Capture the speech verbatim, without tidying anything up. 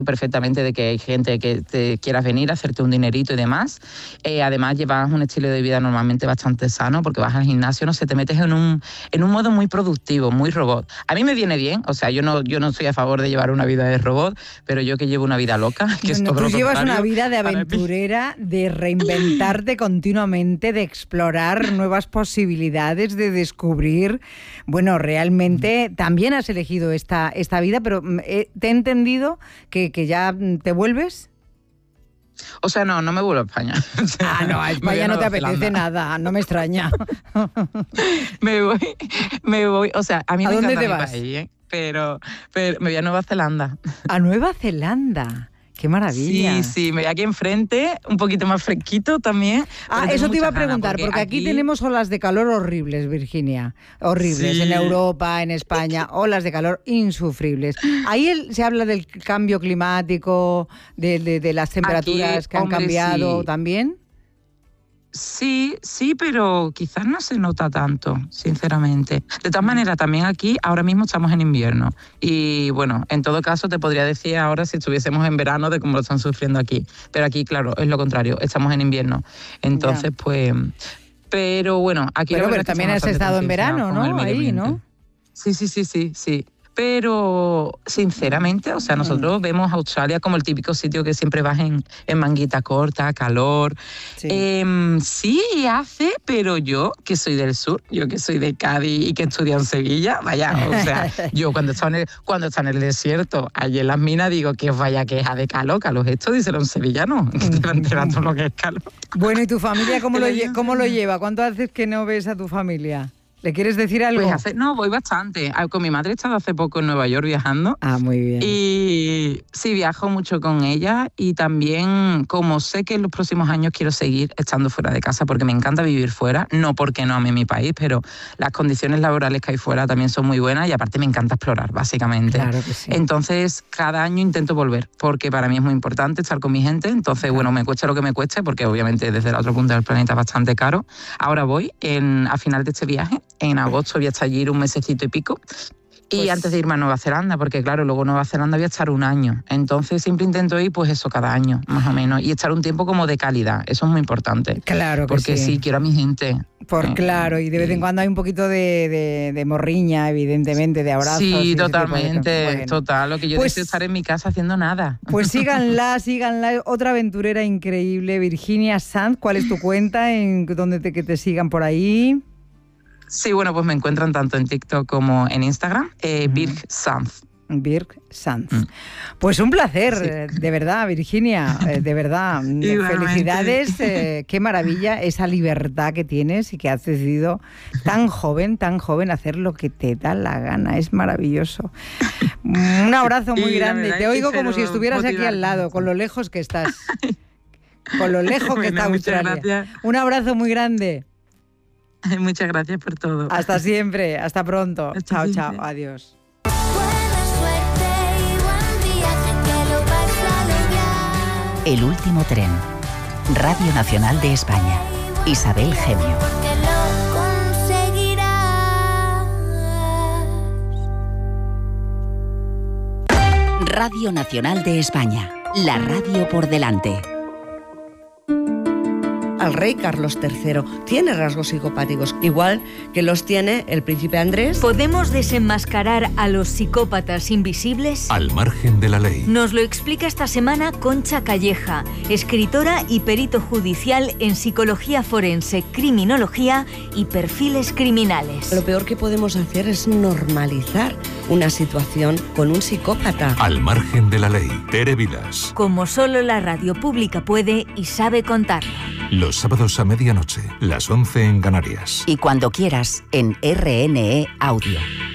perfectamente de que hay gente que te quieras venir a hacerte un dinerito y demás. Eh, además llevas un estilo de vida normalmente bastante sano porque vas al gimnasio, no sé, te metes en un en un modo muy productivo, muy robot. A mí me viene bien, o sea, yo no yo no soy a favor de llevar una vida de robot, pero yo que llevo una vida loca, que bueno, es todo tú lo llevas contrario, una vida de aventurera, de reinventarte continuamente, de explorar nuevas posibilidades, de descubrir. Bueno, realmente también has elegido esta esta vida, pero eh, te he entendido que que ya te vuelves. O sea, no, no me vuelvo a España. Ah, no, a España no te apetece nada, no me extraña. me voy, me voy, o sea, a mí ¿A me dónde encanta te mi vas? país, ¿eh? pero, pero me voy a Nueva Zelanda. A Nueva Zelanda. ¡Qué maravilla! Sí, sí, me voy aquí enfrente, un poquito más fresquito también. Ah, eso te iba a preguntar, porque, porque aquí, aquí tenemos olas de calor horribles, Virginia. Horribles, sí. En Europa, en España, olas de calor insufribles. Ahí el, se habla del cambio climático, de, de, de las temperaturas aquí, que han hombre, cambiado sí. también. Sí, sí, pero quizás no se nota tanto, sinceramente. De todas maneras, también aquí ahora mismo estamos en invierno. Y bueno, en todo caso te podría decir ahora si estuviésemos en verano de cómo lo están sufriendo aquí. Pero aquí, claro, es lo contrario, estamos en invierno. Entonces, ya. pues... Pero bueno, aquí... Pero, pero también has estado en verano, ¿no? Ahí, ¿no? Sí, sí, sí, sí, sí. Pero, sinceramente, o sea, nosotros mm. vemos Australia como el típico sitio que siempre vas en, en manguita corta, calor. Sí. Eh, sí hace, pero yo, que soy del sur, yo que soy de Cádiz y que estudio en Sevilla, vaya, o sea, yo cuando está en el, cuando está en el desierto, allí en las minas, digo que vaya queja de calor, calor esto, díselo en sevillano, que te va enterando lo que es calor. Bueno, ¿y tu familia cómo, lo, cómo lo lleva? ¿Cuánto haces que no ves a tu familia? ¿Le quieres decir algo? Pues hace, no, voy bastante. Con mi madre he estado hace poco en Nueva York viajando. Ah, muy bien. Y sí, viajo mucho con ella y también, como sé que en los próximos años quiero seguir estando fuera de casa porque me encanta vivir fuera, no porque no ame mi país, pero las condiciones laborales que hay fuera también son muy buenas y aparte me encanta explorar, básicamente. Claro que sí. Entonces, cada año intento volver porque para mí es muy importante estar con mi gente. Entonces, claro. bueno, me cueste lo que me cueste porque obviamente desde el otro punto del planeta es bastante caro. Ahora voy en, a final de este viaje. En agosto voy a estar allí un mesecito y pico. Y pues, antes de irme a Nueva Zelanda, porque claro, luego en Nueva Zelanda voy a estar un año. Entonces siempre intento ir, pues eso, cada año, más o menos. Y estar un tiempo como de calidad. Eso es muy importante. Claro que porque sí. sí, quiero a mi gente. Por eh, claro, y de vez en cuando hay un poquito de, de, de morriña, evidentemente, de abrazos. Sí, totalmente, bueno. total. Lo que yo pues, deseo es estar en mi casa haciendo nada. Pues síganla, síganla. Otra aventurera increíble, Virginia Sanz. ¿Cuál es tu cuenta? ¿En dónde te, que te sigan por ahí? Sí, bueno, pues me encuentran tanto en TikTok como en Instagram, eh, uh-huh. Virg Sanz. Virg Sanz. Mm. Pues un placer, sí. de verdad, Virginia, eh, de verdad. Felicidades, eh, qué maravilla esa libertad que tienes y que has decidido tan joven, tan joven hacer lo que te da la gana. Es maravilloso. Un abrazo muy grande. Te oigo como si estuvieras motivar. Aquí al lado, con lo lejos que estás. Con lo lejos que bueno, está Australia. Gracias. Un abrazo muy grande. Muchas gracias por todo. Hasta siempre, hasta pronto. Hasta chao, siempre. Chao, adiós. El último tren. Radio Nacional de España. Isabel Gemio. Radio Nacional de España. La radio por delante. Al rey Carlos tercero tiene rasgos psicopáticos, igual que los tiene el príncipe Andrés. ¿Podemos desenmascarar a los psicópatas invisibles? Al margen de la ley. Nos lo explica esta semana Concha Calleja, escritora y perito judicial en psicología forense, criminología y perfiles criminales. Lo peor que podemos hacer es normalizar una situación con un psicópata. Al margen de la ley. Tere Vilas. Como solo la radio pública puede y sabe contarlo. Los sábados a medianoche, las once en Canarias. Y cuando quieras, en R N E Audio.